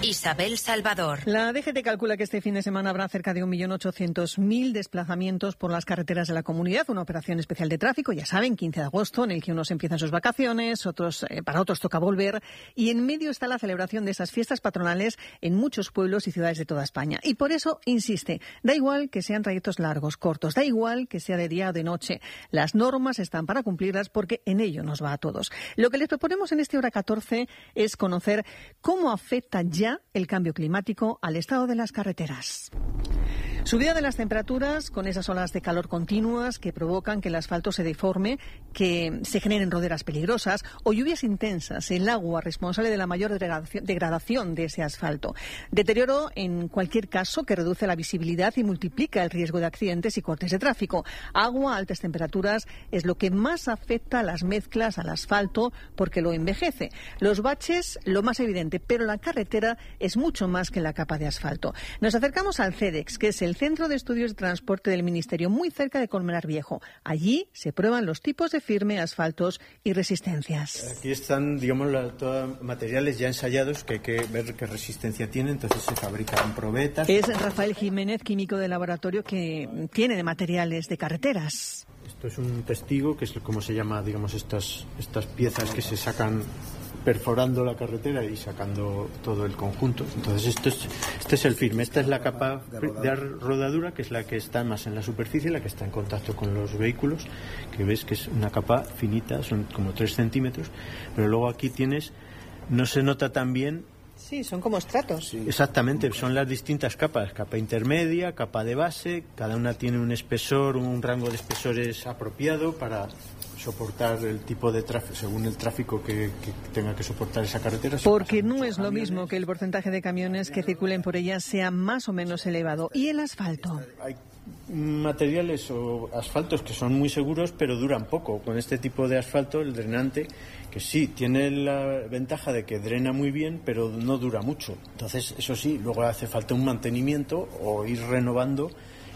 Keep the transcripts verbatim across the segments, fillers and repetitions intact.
Isabel Salvador. La D G T calcula que este fin de semana habrá cerca de un millón ochocientos mil desplazamientos por las carreteras de la comunidad, una operación especial de tráfico, ya saben, quince de agosto, en el que unos empiezan sus vacaciones, otros eh, para otros toca volver, y en medio está la celebración de esas fiestas patronales en muchos pueblos y ciudades de toda España. Y por eso insiste, da igual que sean trayectos largos, cortos, da igual que sea de día o de noche, las normas están para cumplirlas porque en ello nos va a todos. Lo que les proponemos en este Hora catorce es conocer cómo afecta ya el cambio climático al estado de las carreteras. Subida de las temperaturas con esas olas de calor continuas que provocan que el asfalto se deforme, que se generen roderas peligrosas o lluvias intensas, el agua responsable de la mayor degradación de ese asfalto. Deterioro, en cualquier caso, que reduce la visibilidad y multiplica el riesgo de accidentes y cortes de tráfico. Agua, altas temperaturas, es lo que más afecta a las mezclas, al asfalto, porque lo envejece. Los baches, lo más evidente, pero la carretera es mucho más que la capa de asfalto. Nos acercamos al CEDEX, que es el Centro de Estudios de Transporte del Ministerio, muy cerca de Colmenar Viejo. Allí se prueban los tipos de firme, asfaltos y resistencias. Aquí están, digamos, la, todos materiales ya ensayados que hay que ver qué resistencia tienen, entonces se fabrican probetas. Es Rafael Jiménez, químico de laboratorio, que tiene de materiales de carreteras. Esto es un testigo, que es como se llama, digamos, estas, estas piezas que se sacan perforando la carretera y sacando todo el conjunto. Entonces esto es, este es el firme, esta es la capa de rodadura, que es la que está más en la superficie, la que está en contacto con los vehículos, que ves que es una capa finita, son como tres centímetros, pero luego aquí tienes, no se nota tan bien. Sí, son como estratos. Sí. Exactamente, son las distintas capas, capa intermedia, capa de base, cada una tiene un espesor, un rango de espesores apropiado para soportar el tipo de tráfico, según el tráfico que, que tenga que soportar esa carretera. Porque no es lo mismo que el porcentaje de camiones que circulen por ella sea más o menos elevado. ¿Y el asfalto? Hay materiales o asfaltos que son muy seguros, pero duran poco. Con este tipo de asfalto, el drenante, que sí, tiene la ventaja de que drena muy bien, pero no dura mucho. Entonces, eso sí, luego hace falta un mantenimiento o ir renovando.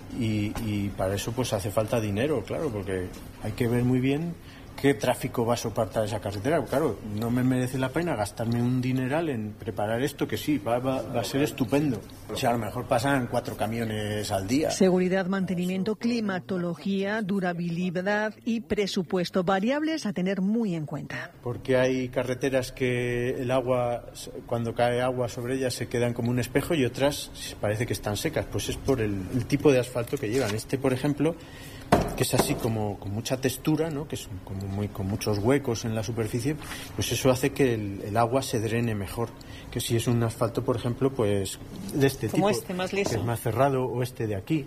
Y, y para eso pues hace falta dinero, claro, porque hay que ver muy bien qué tráfico va a soportar esa carretera. Claro, no me merece la pena gastarme un dineral en preparar esto, que sí, va, va, va a ser estupendo. O sea, a lo mejor pasan cuatro camiones al día. Seguridad, mantenimiento, climatología, durabilidad y presupuesto, variables a tener muy en cuenta. Porque hay carreteras que el agua, cuando cae agua sobre ellas, se quedan como un espejo, y otras parece que están secas. Pues es por el, el tipo de asfalto que llevan. Este, por ejemplo, que es así como con mucha textura, ¿no? Que es como muy con muchos huecos en la superficie, pues eso hace que el, el agua se drene mejor que si es un asfalto, por ejemplo, pues de este como tipo, este, más liso, que es más cerrado, o este de aquí.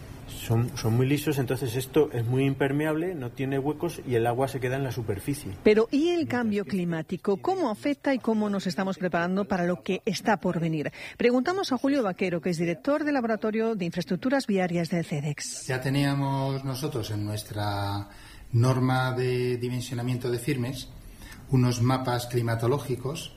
Son, son muy lisos, entonces esto es muy impermeable, no tiene huecos y el agua se queda en la superficie. Pero ¿y el cambio climático? ¿Cómo afecta y cómo nos estamos preparando para lo que está por venir? Preguntamos a Julio Vaquero, que es director del Laboratorio de Infraestructuras Viarias del CEDEX. Ya teníamos nosotros en nuestra norma de dimensionamiento de firmes unos mapas climatológicos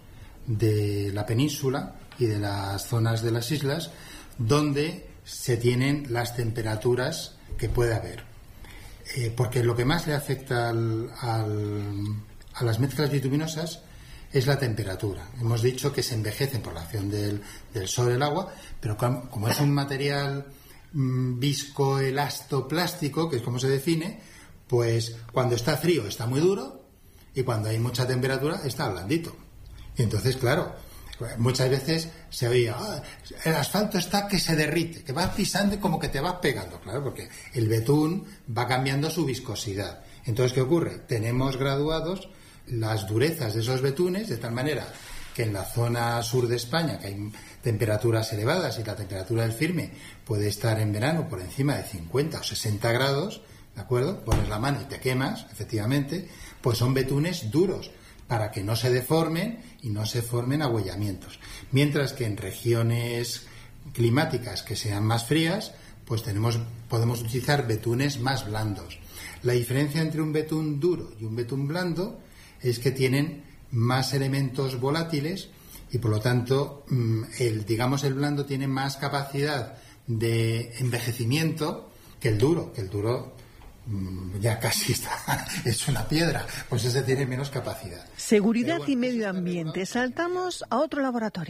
de la península y de las zonas de las islas donde se tienen las temperaturas que puede haber. Eh, porque lo que más le afecta al, al, a las mezclas bituminosas es la temperatura. Hemos dicho que se envejecen por la acción del, del sol y el agua, pero como, como es un material mmm, viscoelastoplástico, que es como se define, pues cuando está frío está muy duro y cuando hay mucha temperatura está blandito. Y entonces, claro, muchas veces se oía, ah, el asfalto está que se derrite, que vas pisando y como que te vas pegando, claro, porque el betún va cambiando su viscosidad. Entonces, ¿qué ocurre? Tenemos graduados las durezas de esos betunes de tal manera que en la zona sur de España, que hay temperaturas elevadas y la temperatura del firme puede estar en verano por encima de cincuenta o sesenta grados, ¿de acuerdo? Pones la mano y te quemas, efectivamente, pues son betunes duros, para que no se deformen y no se formen agüellamientos. Mientras que en regiones climáticas que sean más frías, pues tenemos, podemos utilizar betunes más blandos. La diferencia entre un betún duro y un betún blando es que tienen más elementos volátiles y por lo tanto el, digamos, el blando tiene más capacidad de envejecimiento que el duro, que el duro ya casi está, es una piedra, pues ese tiene menos capacidad. Seguridad bueno, y medio ambiente. Saltamos a otro laboratorio.